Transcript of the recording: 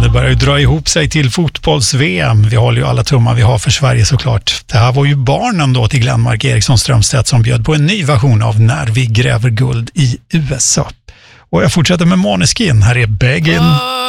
det börjar ju dra ihop sig till fotbolls-VM. Vi håller ju alla tummar vi har för Sverige såklart. Det här var ju barnen då till Glenmark Eriksson Strömstedt som bjöd på en ny version av När vi gräver guld i USA. Och jag fortsätter med Måneskin. Här är Beggin'.